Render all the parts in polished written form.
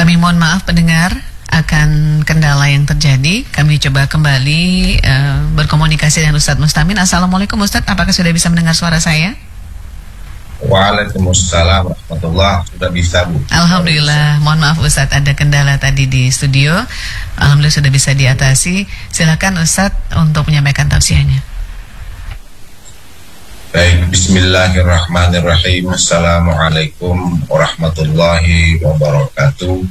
Kami mohon maaf pendengar akan kendala yang terjadi. Kami coba kembali berkomunikasi dengan Ustadz Mustamin. Assalamualaikum Ustadz, apakah sudah bisa mendengar suara saya? Waalaikumsalam warahmatullahi. Sudah bisa, Bu. Alhamdulillah. Mohon maaf Ustadz, ada kendala tadi di studio. Alhamdulillah sudah bisa diatasi. Silakan Ustadz untuk menyampaikan tausiahnya. Baik, bismillahirrahmanirrahim. Assalamualaikum warahmatullahi wabarakatuh.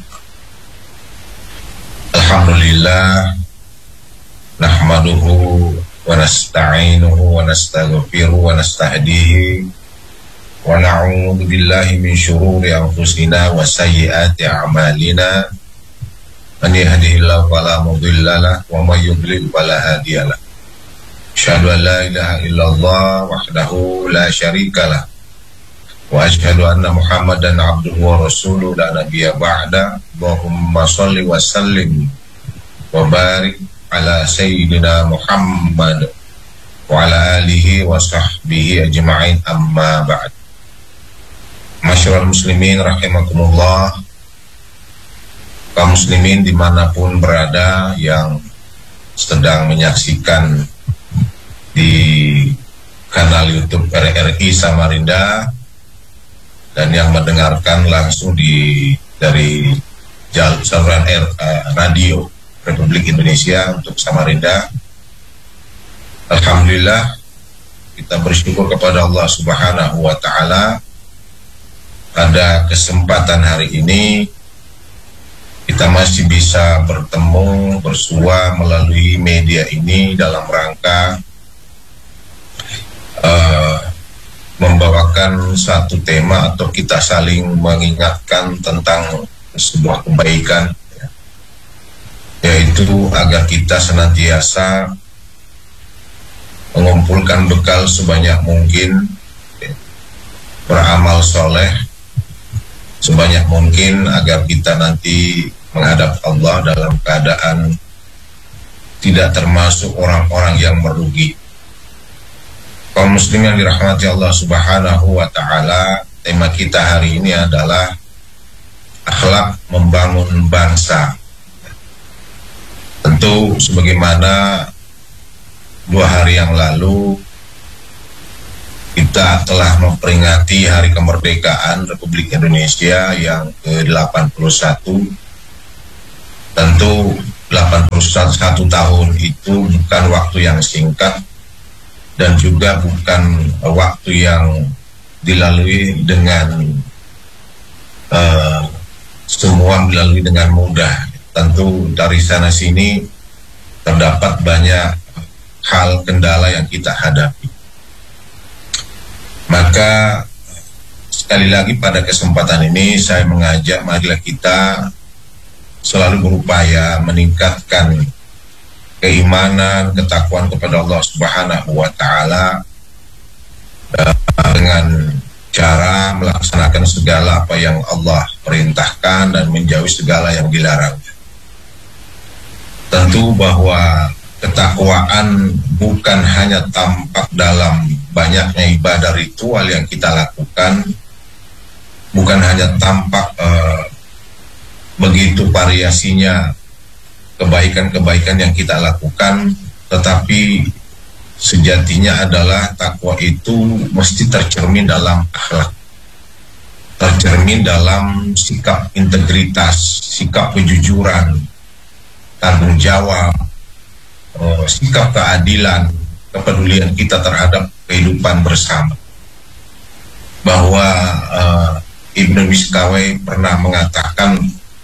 Alhamdulillah, nahmaduhu wa nasta'inuhu wa nastaghfiruhu wa nastahdihi wa na'udzu billahi min syururi anfusina wa sayyiati a'malina. Man yahdihillahu fala mudilla lahu wa may yudlil fala hadiya lahu. Asyhadu an la ilaha illallah wahdahu la syarikalah wa asyhadu anna Muhammadan abduhu wa rasuluhu la nabiyya ba'da. Allahumma shalli wa sallim wa barik ala sayyidina Muhammad wa ala alihi wa sahbihi ajma'in, amma ba'd. Masyarul muslimin rahimakumullah, kaum muslimin dimanapun berada yang sedang menyaksikan di kanal YouTube RRI Samarinda dan yang mendengarkan langsung dari saluran radio Republik Indonesia untuk Samarinda. Alhamdulillah, kita bersyukur kepada Allah Subhanahu wa Ta'ala. Pada kesempatan hari ini kita masih bisa bertemu, bersua melalui media ini dalam rangka membawakan satu tema atau kita saling mengingatkan tentang sebuah kebaikan, yaitu agar kita senantiasa mengumpulkan bekal sebanyak mungkin, beramal soleh sebanyak mungkin agar kita nanti menghadap Allah dalam keadaan tidak termasuk orang-orang yang merugi. Kaum muslim yang dirahmati Allah Subhanahu wa Ta'ala, tema kita hari ini adalah akhlak membangun bangsa. Tentu sebagaimana 2 hari yang lalu kita telah memperingati Hari Kemerdekaan Republik Indonesia yang ke-81. Tentu 81 tahun itu bukan waktu yang singkat dan juga bukan waktu yang dilalui dengan semua dilalui dengan mudah. Tentu dari sana sini terdapat banyak hal kendala yang kita hadapi. Maka sekali lagi pada kesempatan ini saya mengajak marilah kita selalu berupaya meningkatkan keimanan, ketakwaan kepada Allah Subhanahu wa Ta'ala dengan cara melaksanakan segala apa yang Allah perintahkan dan menjauhi segala yang dilarang. Tentu bahwa ketakwaan bukan hanya tampak dalam banyaknya ibadah ritual yang kita lakukan, bukan hanya tampak begitu variasinya kebaikan-kebaikan yang kita lakukan, tetapi sejatinya adalah takwa itu mesti tercermin dalam akhlak, tercermin dalam sikap integritas, sikap kejujuran, tanggung jawab, sikap keadilan, kepedulian kita terhadap kehidupan bersama. Bahwa Ibnu Miskawai pernah mengatakan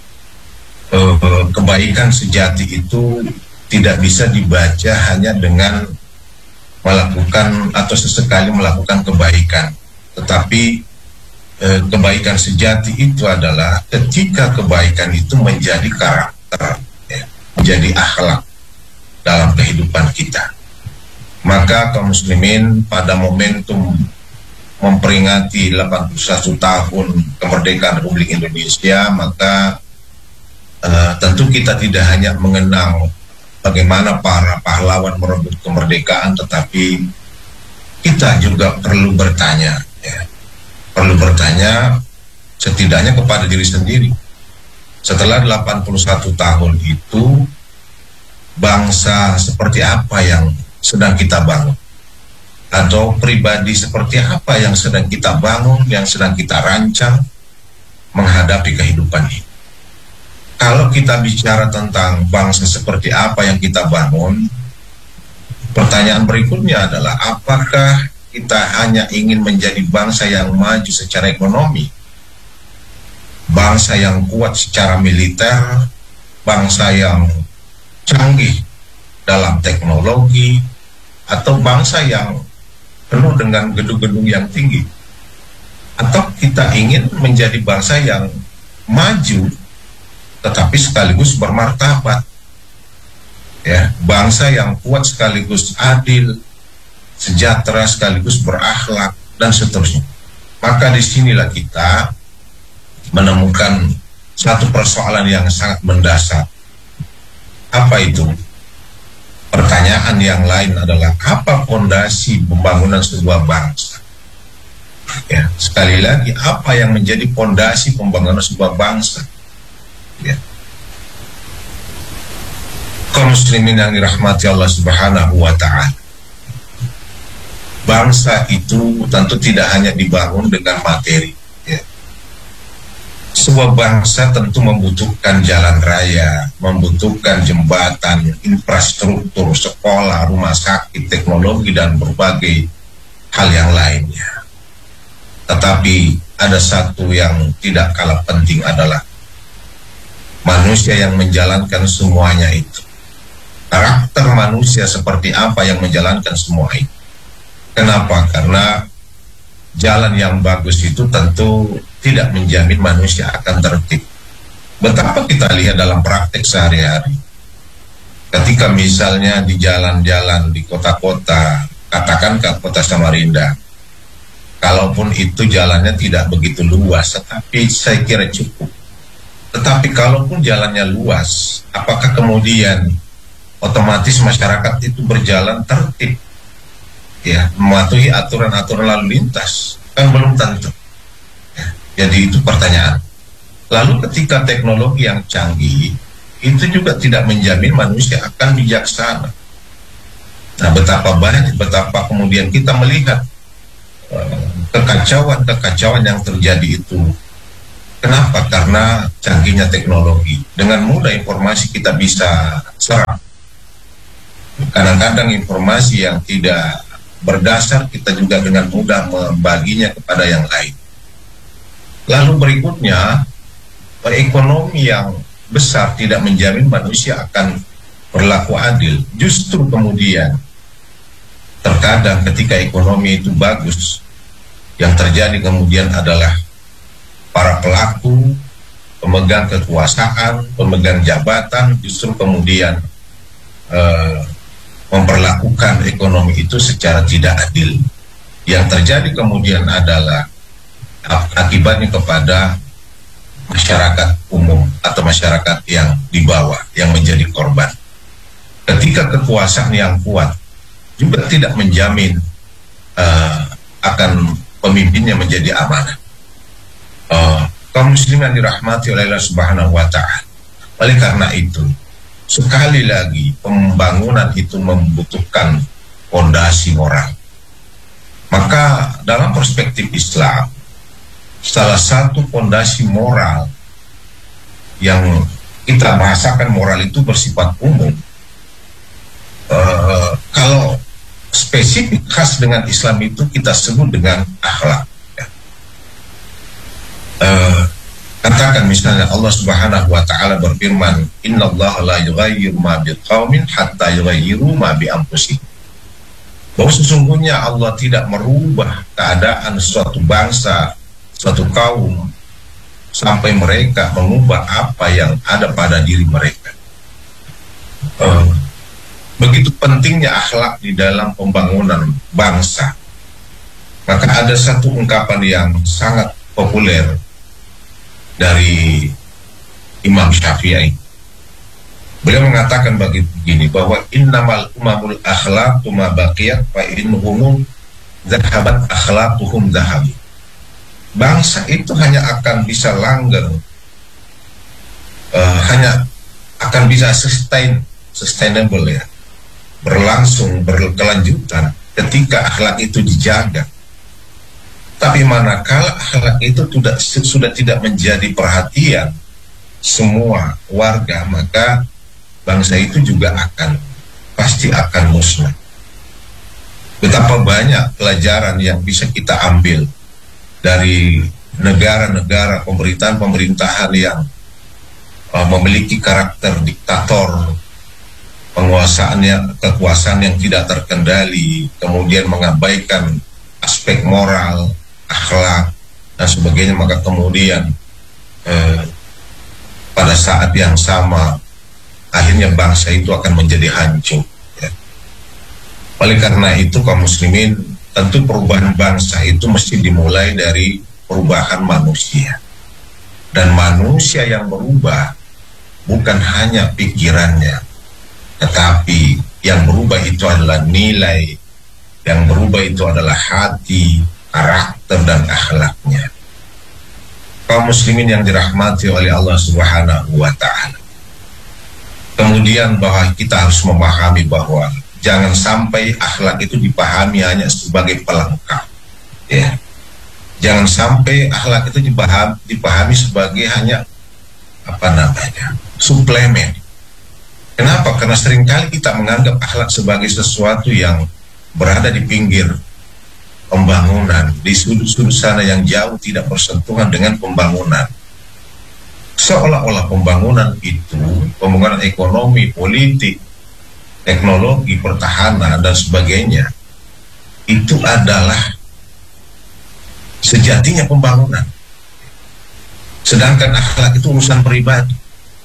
kebaikan sejati itu tidak bisa dibaca hanya dengan melakukan atau sesekali melakukan kebaikan, tetapi kebaikan sejati itu adalah ketika kebaikan itu menjadi karakter, menjadi akhlak dalam kehidupan kita. Maka kaum muslimin pada momentum memperingati 81 tahun kemerdekaan Republik Indonesia, maka tentu kita tidak hanya mengenang bagaimana para pahlawan merebut kemerdekaan, tetapi kita juga perlu bertanya, perlu bertanya setidaknya kepada diri sendiri, setelah 81 tahun itu bangsa seperti apa yang sedang kita bangun, atau pribadi seperti apa yang sedang kita bangun, yang sedang kita rancang menghadapi kehidupan ini. Kalau kita bicara tentang bangsa seperti apa yang kita bangun, pertanyaan berikutnya adalah apakah kita hanya ingin menjadi bangsa yang maju secara ekonomi, bangsa yang kuat secara militer, bangsa yang canggih dalam teknologi, atau bangsa yang penuh dengan gedung-gedung yang tinggi, atau kita ingin menjadi bangsa yang maju tetapi sekaligus bermartabat, ya, bangsa yang kuat sekaligus adil, sejahtera sekaligus berakhlak, dan seterusnya. Maka disinilah kita menemukan satu persoalan yang sangat mendasar. Apa itu? Pertanyaan yang lain adalah apa fondasi pembangunan sebuah bangsa? Ya, sekali lagi, apa yang menjadi fondasi pembangunan sebuah bangsa? Ya. Kaum muslimin yang dirahmati Allah Subhanahu wa ta'ala, bangsa itu tentu tidak hanya dibangun dengan materi, ya. Sebuah bangsa tentu membutuhkan jalan raya, membutuhkan jembatan, infrastruktur, sekolah, rumah sakit, teknologi, dan berbagai hal yang lainnya. Tetapi ada satu yang tidak kalah penting adalah manusia yang menjalankan semuanya itu. Karakter manusia seperti apa yang menjalankan semua itu. Kenapa? Karena jalan yang bagus itu tentu tidak menjamin manusia akan tertib. Betapa kita lihat dalam praktek sehari-hari. Ketika misalnya di jalan-jalan di kota-kota, katakan ke kota Samarinda, kalaupun itu jalannya tidak begitu luas, tetapi saya kira cukup. Tetapi kalaupun jalannya luas, apakah kemudian otomatis masyarakat itu berjalan tertib, ya, mematuhi aturan-aturan lalu lintas? Kan belum tentu. Ya, jadi itu pertanyaan. Lalu ketika teknologi yang canggih, itu juga tidak menjamin manusia akan bijaksana. Nah, betapa kemudian kita melihat kekacauan yang terjadi itu. Kenapa? Karena canggihnya teknologi. Dengan mudah informasi kita bisa serap. Kadang-kadang informasi yang tidak berdasar kita juga dengan mudah membaginya kepada yang lain. Lalu berikutnya, ekonomi yang besar tidak menjamin manusia akan berlaku adil. Justru kemudian terkadang ketika ekonomi itu bagus, yang terjadi kemudian adalah para pelaku, pemegang kekuasaan, pemegang jabatan justru kemudian memperlakukan ekonomi itu secara tidak adil. Yang terjadi kemudian adalah akibatnya kepada masyarakat umum atau masyarakat yang di bawah yang menjadi korban. Ketika kekuasaan yang kuat juga tidak menjamin akan pemimpinnya menjadi amanah. Kaum muslimin dirahmati oleh Allah Subhanahu wa ta'ala. Oleh karena itu, sekali lagi pembangunan itu membutuhkan fondasi moral. Maka dalam perspektif Islam, salah satu fondasi moral yang kita bahasakan moral itu bersifat umum. Kalau spesifik khas dengan Islam itu kita sebut dengan akhlak. Katakan misalnya Allah Subhanahu wa ta'ala berfirman, innallaha la yughayyiru ma biqaumin hatta yughayyiru ma bi anfusihim. Bahwa sesungguhnya Allah tidak merubah keadaan suatu bangsa, suatu kaum sampai mereka mengubah apa yang ada pada diri mereka. Begitu pentingnya akhlak di dalam pembangunan bangsa. Maka ada satu ungkapan yang sangat populer dari Imam Syafi'i. Beliau mengatakan begini, bahwa innamal umamul akhlaqu ma baqiyat fa inhum zahabat akhlaquhum zahabi. Bangsa itu hanya akan bisa langgeng hanya akan bisa sustainable ya, berlangsung, berkelanjutan ketika akhlak itu dijaga. Tapi manakala akhlak itu sudah tidak menjadi perhatian semua warga, maka bangsa itu juga pasti akan musnah. Betapa banyak pelajaran yang bisa kita ambil dari negara-negara pemerintahan yang memiliki karakter diktator, kekuasaan yang tidak terkendali, kemudian mengabaikan aspek moral, akhlak dan sebagainya, maka kemudian pada saat yang sama akhirnya bangsa itu akan menjadi hancur ya. Oleh karena itu kaum muslimin, tentu perubahan bangsa itu mesti dimulai dari perubahan manusia, dan manusia yang berubah bukan hanya pikirannya, tetapi yang berubah itu adalah nilai, yang berubah itu adalah hati, karakter dan akhlaknya. Kaum muslimin yang dirahmati oleh Allah Subhanahu wa ta'ala, kemudian bahwa kita harus memahami bahwa jangan sampai akhlak itu dipahami hanya sebagai pelengkap ya. Jangan sampai akhlak itu dipahami sebagai hanya suplemen. Kenapa? Karena seringkali kita menganggap akhlak sebagai sesuatu yang berada di pinggir pembangunan, di sudut-sudut sana yang jauh tidak bersentuhan dengan pembangunan. Seolah-olah pembangunan itu, pembangunan ekonomi, politik, teknologi, pertahanan dan sebagainya, itu adalah sejatinya pembangunan. Sedangkan akhlak itu urusan pribadi.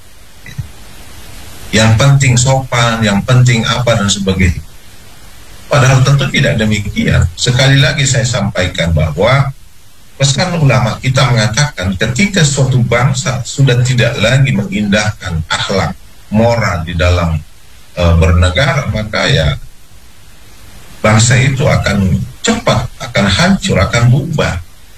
Yang penting sopan, yang penting apa dan sebagainya. Padahal tentu tidak demikian. Sekali lagi saya sampaikan bahwa pesan ulama kita mengatakan ketika suatu bangsa sudah tidak lagi mengindahkan akhlak moral di dalam bernegara, maka ya bangsa itu akan cepat, akan hancur, akan bubar.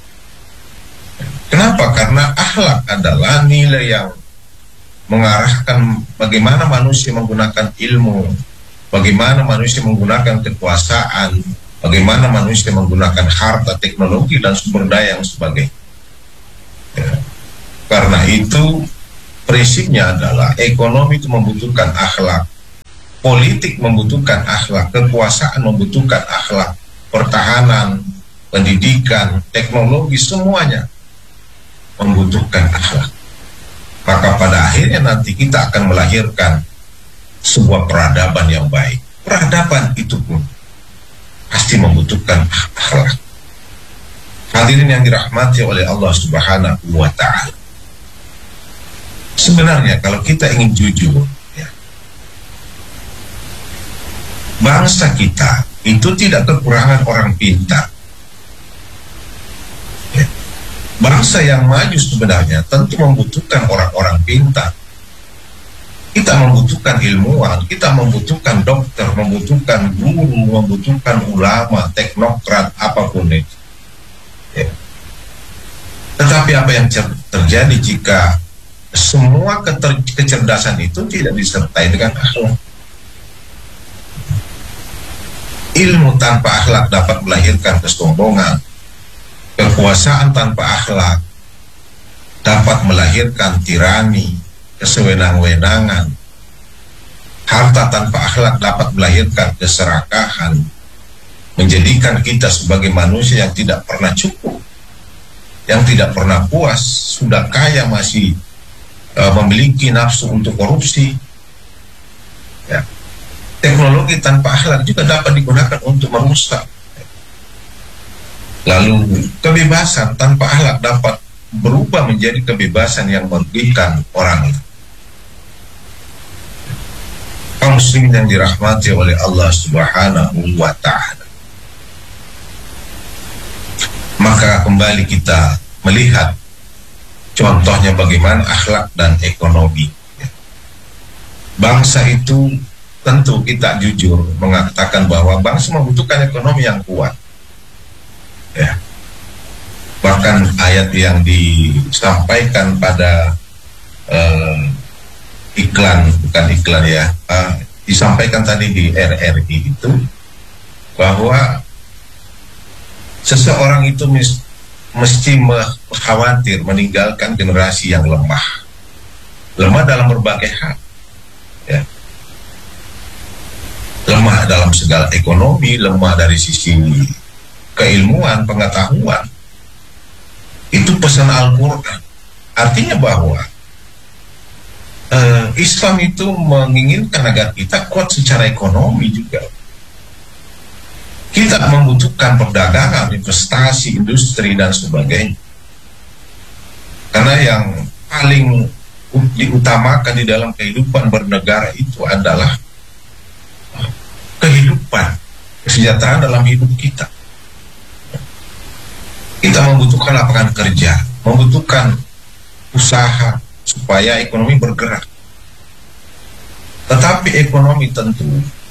Kenapa? Karena akhlak adalah nilai yang mengarahkan bagaimana manusia menggunakan ilmu, bagaimana manusia menggunakan kekuasaan, bagaimana manusia menggunakan harta, teknologi, dan sumber daya yang sebagainya. Ya. Karena itu prinsipnya adalah ekonomi itu membutuhkan akhlak, politik membutuhkan akhlak, kekuasaan membutuhkan akhlak, pertahanan, pendidikan, teknologi, semuanya membutuhkan akhlak. Maka pada akhirnya nanti kita akan melahirkan sebuah peradaban yang baik. Peradaban itu pun pasti membutuhkan akhlak. Hadirin yang dirahmati oleh Allah Subhanahu wa ta'ala, sebenarnya kalau kita ingin jujur ya, bangsa kita itu tidak kekurangan orang pintar. Bangsa yang maju sebenarnya tentu membutuhkan orang-orang pintar. Kita membutuhkan ilmuwan, kita membutuhkan dokter, membutuhkan guru, membutuhkan ulama, teknokrat, apapun itu. Ya. Tetapi apa yang terjadi jika semua kecerdasan itu tidak disertai dengan akhlak? Ilmu tanpa akhlak dapat melahirkan kesombongan. Kekuasaan tanpa akhlak dapat melahirkan tirani, kesewenang-wenangan. Harta tanpa akhlak dapat melahirkan keserakahan, menjadikan kita sebagai manusia yang tidak pernah cukup, yang tidak pernah puas, sudah kaya masih memiliki nafsu untuk korupsi. Ya. Teknologi tanpa akhlak juga dapat digunakan untuk merusak. Lalu kebebasan tanpa akhlak dapat berubah menjadi kebebasan yang merugikan orang. Kaum muslimin yang dirahmati oleh Allah Subhanahu wa ta'ala, maka kembali kita melihat contohnya bagaimana akhlak dan ekonomi. Bangsa itu tentu kita jujur mengatakan bahwa bangsa membutuhkan ekonomi yang kuat. Ya. Bahkan ayat yang disampaikan pada bukan iklan ya, disampaikan tadi di RRI itu bahwa seseorang itu mesti khawatir meninggalkan generasi yang lemah dalam berbagai hal, ya. Lemah dalam segala ekonomi, lemah dari sisi keilmuan, pengetahuan. Itu pesan Al-Quran. Artinya bahwa Islam itu menginginkan agar kita kuat secara ekonomi juga. Kita membutuhkan perdagangan, investasi, industri, dan sebagainya. Karena yang paling diutamakan di dalam kehidupan bernegara itu adalah kehidupan, kesejahteraan dalam hidup kita. Kita membutuhkan lapangan kerja, membutuhkan usaha supaya ekonomi bergerak. Tetapi ekonomi tentu,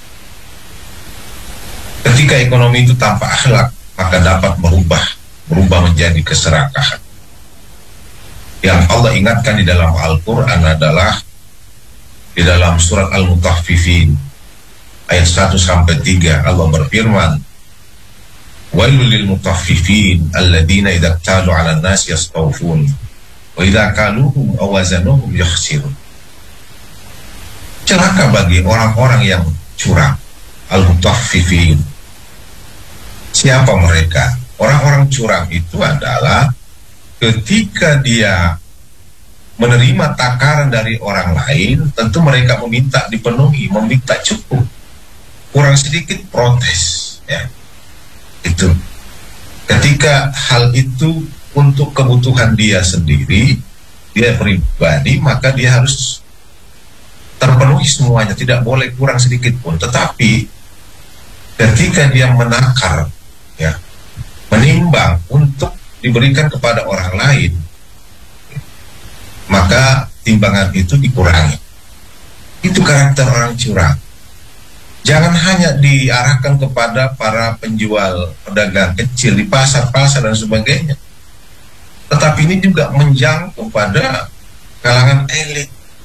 ketika ekonomi itu tanpa akhlak, maka dapat berubah menjadi keserakahan. Yang Allah ingatkan di dalam Al-Quran adalah di dalam surat Al-Mutaffifin ayat 1-3, Allah berfirman, wailul lil mutaffifin alladzina idza iktalu 'alan nasi yastawfun wa idza kaluhum aw wazanuhum yakhsirun. Celaka bagi orang-orang yang curang, al-mutaffifin. Siapa mereka? Orang-orang curang itu adalah ketika dia menerima takaran dari orang lain, tentu mereka meminta dipenuhi, meminta cukup, kurang sedikit protes, ya. Itu ketika hal itu untuk kebutuhan dia sendiri, dia pribadi, maka dia harus terpenuhi semuanya, tidak boleh kurang sedikit pun. Tetapi ketika dia menakar, ya, menimbang untuk diberikan kepada orang lain, maka timbangan itu dikurangi. Itu karakter orang curang. Jangan hanya diarahkan kepada para penjual, pedagang kecil di pasar-pasar dan sebagainya, tetapi ini juga menjangkau pada kalangan elit.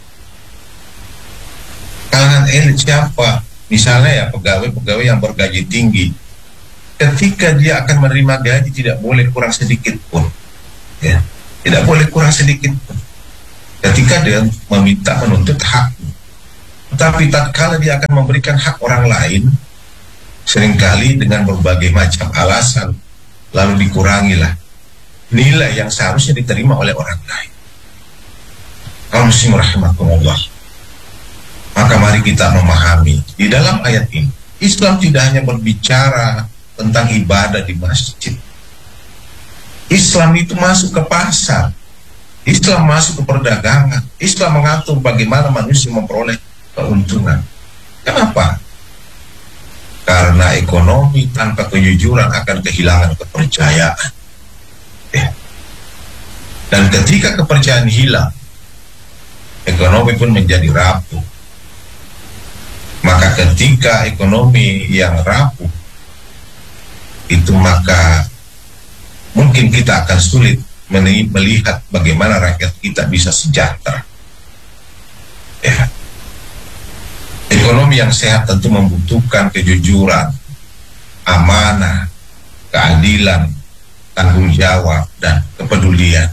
Kalangan elit siapa? Misalnya ya pegawai-pegawai yang bergaji tinggi. Ketika dia akan menerima gaji, tidak boleh kurang sedikit pun, ya, tidak boleh kurang sedikit pun. Ketika dia menuntut hak, tetapi tatkala dia akan memberikan hak orang lain, seringkali dengan berbagai macam alasan, lalu dikurangilah nilai yang seharusnya diterima oleh orang lain. Kaum muslimin rahimakumullah. Maka mari kita memahami di dalam ayat ini, Islam tidak hanya berbicara tentang ibadah di masjid. Islam itu masuk ke pasar, Islam masuk ke perdagangan, Islam mengatur bagaimana manusia memperoleh keuntungan. Kenapa? Karena ekonomi tanpa kejujuran akan kehilangan kepercayaan, ya. Dan ketika kepercayaan hilang, ekonomi pun menjadi rapuh. Maka ketika ekonomi yang rapuh itu, maka mungkin kita akan sulit melihat bagaimana rakyat kita bisa sejahtera, ya. Ekonomi yang sehat tentu membutuhkan kejujuran, amanah, keadilan, tanggung jawab, dan kepedulian.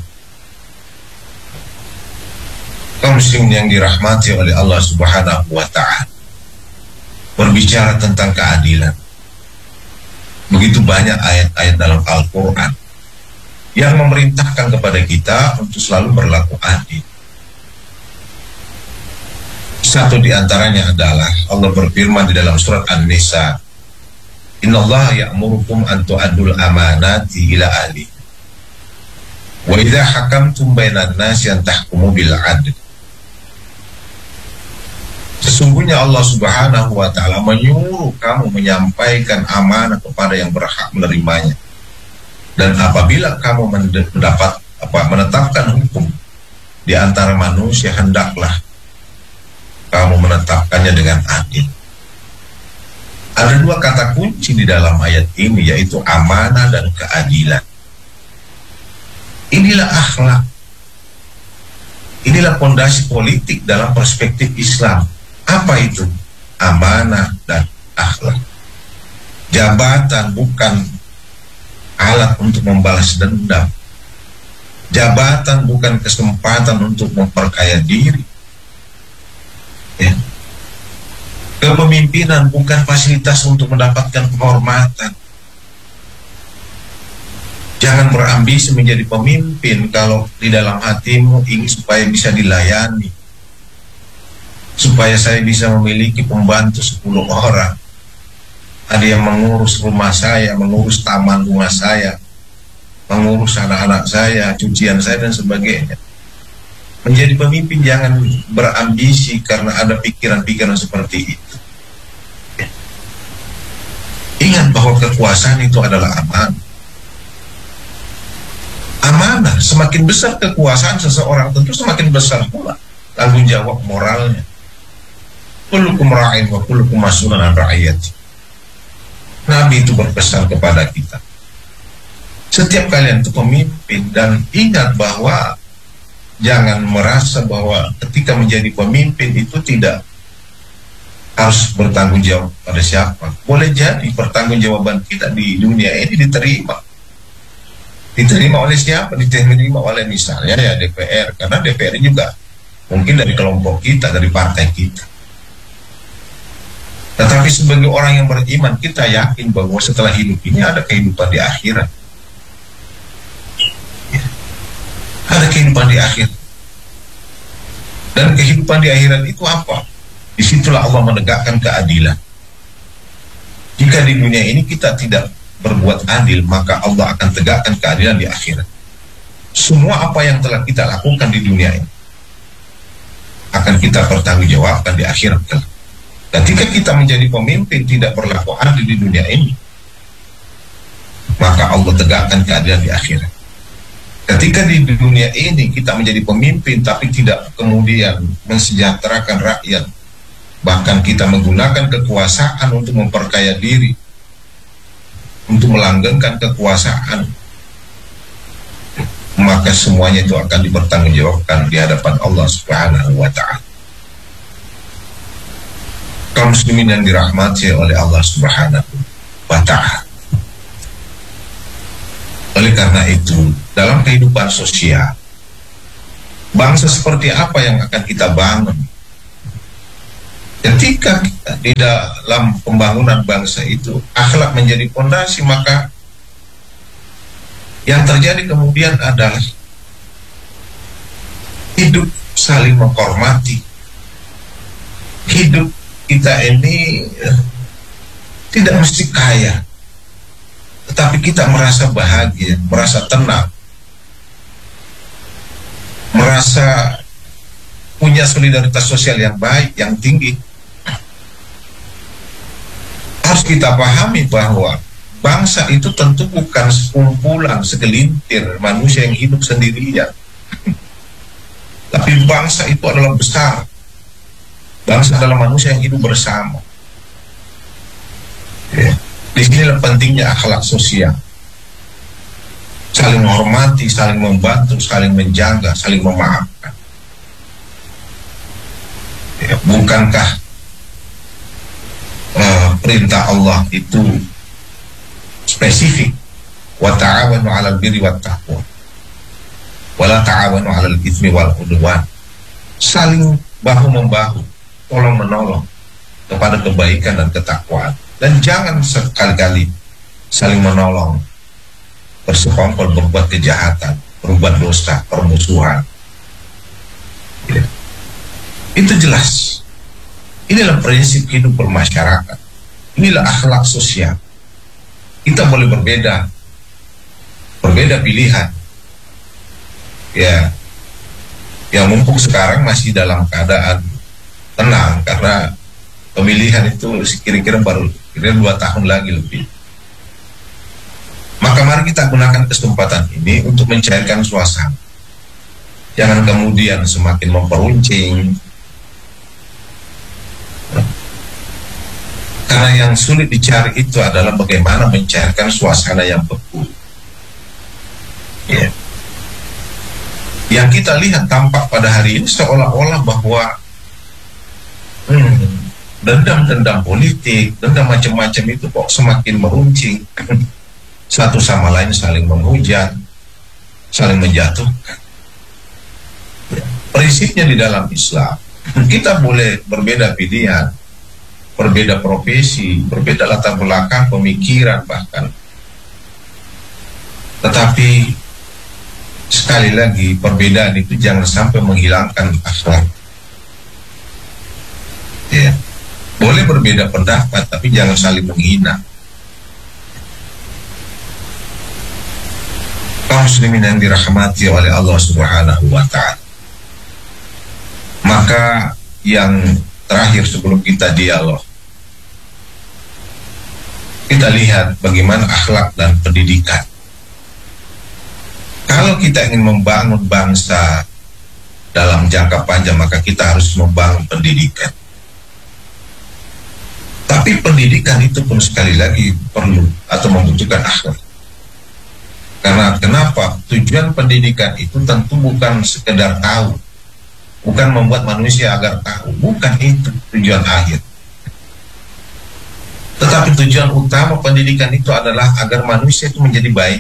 Kaum muslimin yang dirahmati oleh Allah Subhanahu wa Ta'ala, berbicara tentang keadilan, begitu banyak ayat-ayat dalam Al-Quran yang memerintahkan kepada kita untuk selalu berlaku adil. Satu di antaranya adalah Allah berfirman di dalam surat An-Nisa, Innallaha ya'murukum an tu'addul amanati ila ahli wa idza hakamtum bainan nasi an tahkumu bil adl. Sesungguhnya Allah Subhanahu wa Ta'ala menyuruh kamu menyampaikan amanah kepada yang berhak menerimanya, dan apabila kamu menetapkan hukum di antara manusia, hendaklah kamu menetapkannya dengan adil. Ada dua kata kunci di dalam ayat ini, yaitu amanah dan keadilan. Inilah akhlak. Inilah fondasi politik dalam perspektif Islam. Apa itu? Amanah dan akhlak. Jabatan bukan alat untuk membalas dendam. Jabatan bukan kesempatan untuk memperkaya diri. Ya. Kepemimpinan bukan fasilitas untuk mendapatkan kehormatan. Jangan berambisi menjadi pemimpin kalau di dalam hatimu ingin supaya bisa dilayani, supaya saya bisa memiliki pembantu 10 orang. Ada yang mengurus rumah saya, mengurus taman rumah saya, mengurus anak-anak saya, cucian saya dan sebagainya. Menjadi pemimpin jangan berambisi karena ada pikiran-pikiran seperti itu. Ingat bahwa kekuasaan itu adalah amanah. Amanah, semakin besar kekuasaan seseorang tentu semakin besar pula tanggung jawab moralnya. Kullukum ra'in wa kullukum mas'ulun an ra'iyati. Nabi itu berpesan kepada kita, setiap kalian itu pemimpin, dan ingat bahwa jangan merasa bahwa ketika menjadi pemimpin itu tidak harus bertanggung jawab pada siapa. Boleh jadi pertanggungjawaban kita di dunia ini diterima oleh siapa? Diterima oleh misalnya ya DPR, karena DPR juga mungkin dari kelompok kita, dari partai kita. Tetapi sebagai orang yang beriman, kita yakin bahwa setelah hidup ini ada kehidupan di akhirat. Ya. Ada kehidupan di akhirat. Dan kehidupan di akhirat itu apa? Disitulah Allah menegakkan keadilan. Jika di dunia ini kita tidak berbuat adil, maka Allah akan tegakkan keadilan di akhirat. Semua apa yang telah kita lakukan di dunia ini akan kita pertanggungjawabkan di akhirat. Ketika kita menjadi pemimpin tidak berlaku adil di dunia ini, maka Allah tegakkan keadilan di akhirat. Ketika di dunia ini kita menjadi pemimpin tapi tidak kemudian mensejahterakan rakyat, bahkan kita menggunakan kekuasaan untuk memperkaya diri, untuk melanggengkan kekuasaan, maka semuanya itu akan dipertanggungjawabkan di hadapan Allah Subhanahu wa Ta'ala. Kaum muslimin yang dirahmati oleh Allah Subhanahu wa Ta'ala. Oleh karena itu, dalam kehidupan sosial, bangsa seperti apa yang akan kita bangun? Ketika kita di dalam pembangunan bangsa itu akhlak menjadi fondasi, maka yang terjadi kemudian adalah hidup saling menghormati. Hidup kita ini tidak mesti kaya, tetapi kita merasa bahagia, merasa tenang, merasa punya solidaritas sosial yang baik, yang tinggi. Harus kita pahami bahwa bangsa itu tentu bukan sekumpulan, segelintir manusia yang hidup sendirian. Tapi bangsa itu adalah besar. Bangsa adalah manusia yang hidup bersama. Ya. Disinilah pentingnya akhlak sosial. Saling menghormati, saling membantu, saling menjaga, saling memaafkan. Ya, bukankah perintah Allah itu spesifik? Wa ta'awanu 'alal birri wat taqwa wa la ta'awanu 'alal itsmi wal 'udwan. Saling bahu membahu, tolong menolong kepada kebaikan dan ketakwaan, dan jangan sekali-kali saling menolong bersekongkol berbuat kejahatan, berbuat dosa, permusuhan. Ya. Itu jelas. Inilah prinsip hidup bermasyarakat. Inilah akhlak sosial. Kita boleh berbeda pilihan. Ya mumpung sekarang masih dalam keadaan tenang, karena pemilihan itu kira-kira baru 2 tahun lagi lebih. Maka mari kita gunakan kesempatan ini untuk mencairkan suasana. Jangan kemudian semakin memperuncing. Karena yang sulit dicari itu adalah bagaimana mencairkan suasana yang beku. Ya. Yang kita lihat tampak pada hari ini seolah-olah bahwa dendam-dendam politik, dendam macam-macam itu kok semakin meruncing. Satu sama lain saling menghujat, saling menjatuhkan. Prinsipnya di dalam Islam, kita boleh berbeda pilihan, berbeda profesi, berbeda latar belakang, pemikiran bahkan. Tetapi sekali lagi, perbedaan itu jangan sampai menghilangkan akhlak. Ya. Boleh berbeda pendapat, tapi jangan saling menghina. Kaum muslimin yang dirahmati oleh Allah Subhanahu wa Ta'ala. Maka yang terakhir sebelum kita dialog, kita lihat bagaimana akhlak dan pendidikan. Kalau kita ingin membangun bangsa dalam jangka panjang, maka kita harus membangun pendidikan. Tapi pendidikan itu pun sekali lagi perlu atau membutuhkan akhlak. Karena kenapa? Tujuan pendidikan itu tentu bukan sekedar tahu, bukan membuat manusia agar tahu, bukan itu tujuan akhir. Tetapi tujuan utama pendidikan itu adalah agar manusia itu menjadi baik.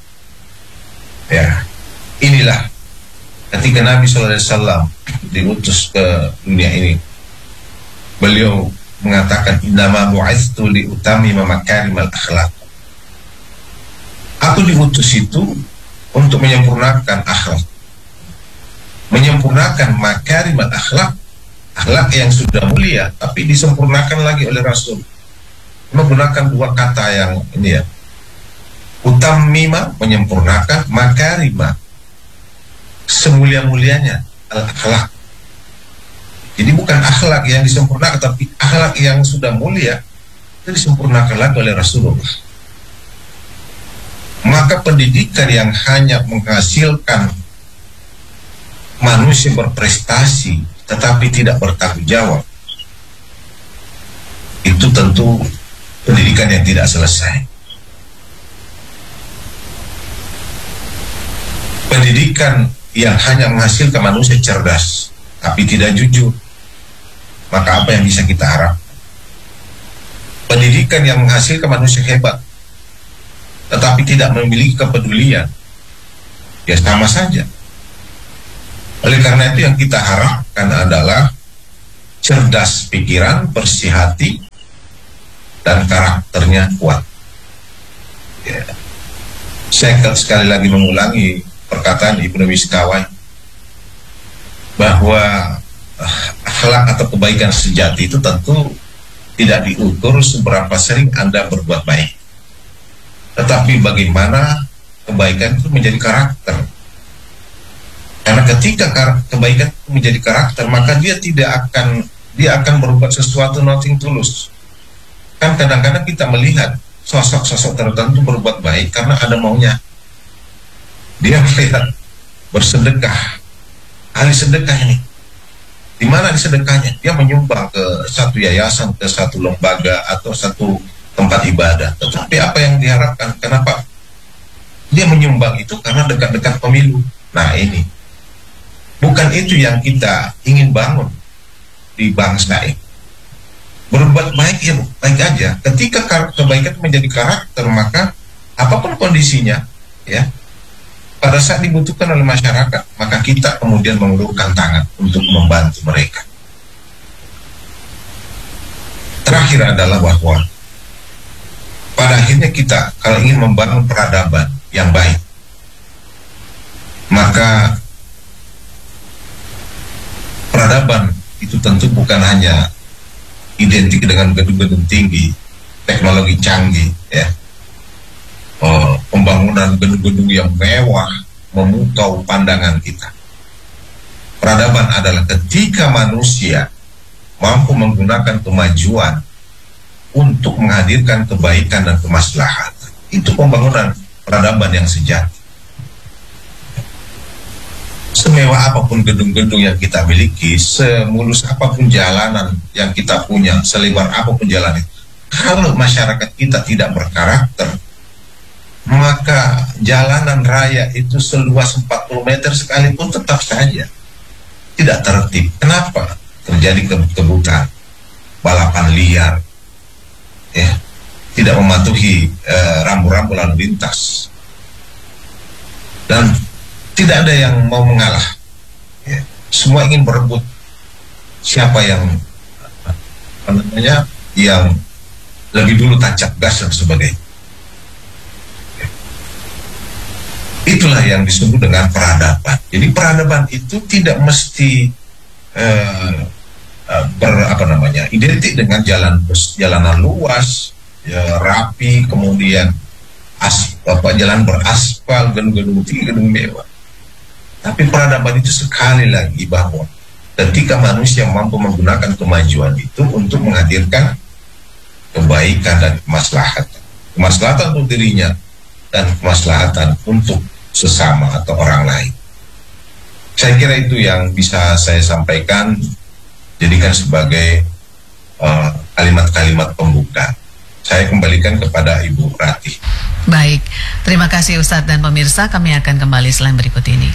Ya, inilah ketika Nabi SAW diutus ke dunia ini, beliau mengatakan innama bu'itsu liutamima makarimal akhlaq. Aku diutus itu untuk menyempurnakan akhlak, menyempurnakan makarimal akhlaq, akhlak yang sudah mulia tapi disempurnakan lagi oleh Rasul. Menggunakan dua kata yang ini ya, utammima menyempurnakan, makarima semulia-mulianya al-akhlak. Jadi bukan akhlak yang disempurnakan, tapi akhlak yang sudah mulia itu disempurnakan lagi oleh Rasulullah. Maka pendidikan yang hanya menghasilkan manusia berprestasi tetapi tidak bertanggung jawab, itu tentu pendidikan yang tidak selesai. Pendidikan yang hanya menghasilkan manusia cerdas tapi tidak jujur, maka apa yang bisa kita harap? Pendidikan yang menghasilkan manusia hebat tetapi tidak memiliki kepedulian, ya sama saja. Oleh karena itu yang kita harapkan adalah cerdas pikiran, bersih hati, dan karakternya kuat. Ya. Saya sekali lagi mengulangi perkataan Ibnu Miskawai bahwa akhlak atau kebaikan sejati itu tentu tidak diukur seberapa sering Anda berbuat baik, tetapi bagaimana kebaikan itu menjadi karakter. Karena ketika kebaikan itu menjadi karakter, maka dia akan berbuat sesuatu nothing tulus. Kan kadang-kadang kita melihat sosok-sosok tertentu berbuat baik karena ada maunya. Dia melihat bersedekah, ahli sedekah ini, di mana di sedekahnya? Dia menyumbang ke satu yayasan, ke satu lembaga atau satu tempat ibadah. Tetapi apa yang diharapkan? Kenapa? Dia menyumbang itu karena dekat-dekat pemilu. Nah ini, bukan itu yang kita ingin bangun di bangsa ini. Berbuat baik ya baik aja. Ketika kebaikan menjadi karakter, maka apapun kondisinya, ya, pada saat dibutuhkan oleh masyarakat, maka kita kemudian mengulurkan tangan untuk membantu mereka. Terakhir adalah bahwa pada akhirnya kita kalau ingin membangun peradaban yang baik, maka peradaban itu tentu bukan hanya identik dengan gedung-gedung tinggi, teknologi canggih, ya, pembangunan gedung-gedung yang mewah memukau pandangan kita. Peradaban adalah ketika manusia mampu menggunakan kemajuan untuk menghadirkan kebaikan dan kemaslahatan. Itu pembangunan peradaban yang sejati. Semewah apapun gedung-gedung yang kita miliki, semulus apapun jalanan yang kita punya, selebar apapun jalan itu, kalau masyarakat kita tidak berkarakter, maka jalanan raya itu seluas 40 meter sekalipun tetap saja tidak tertib. Kenapa? Terjadi kebutaan, balapan liar, ya, tidak mematuhi rambu-rambu lalu lintas, dan tidak ada yang mau mengalah. Ya. Semua ingin berebut siapa yang yang lebih dulu tancap gas dan sebagainya. Itulah yang disebut dengan peradaban. Jadi peradaban itu tidak mesti identik dengan jalanan luas, ya, rapi, kemudian jalan beraspal, gedung-gedung tinggi, gedung mewah. Tapi peradaban itu sekali lagi bahwa ketika manusia mampu menggunakan kemajuan itu untuk menghadirkan kebaikan dan kemaslahatan untuk dirinya dan kemaslahatan untuk sesama atau orang lain. Saya kira itu yang bisa saya sampaikan, jadikan sebagai kalimat-kalimat pembuka. Saya kembalikan kepada Ibu Ratih. Baik, terima kasih Ustadz dan pemirsa. Kami akan kembali setelah berikut ini.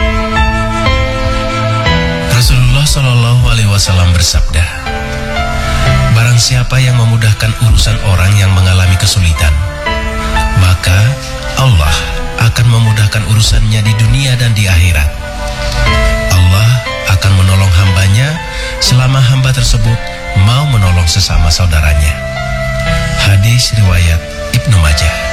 Rasulullah Shallallahu Alaihi Wasallam bersabda, barang siapa yang memudahkan urusan orang yang mengalami kesulitan, maka Allah akan memudahkan urusannya di dunia dan di akhirat. Allah akan menolong hambanya selama hamba tersebut mau menolong sesama saudaranya. Hadis riwayat Ibnu Majah.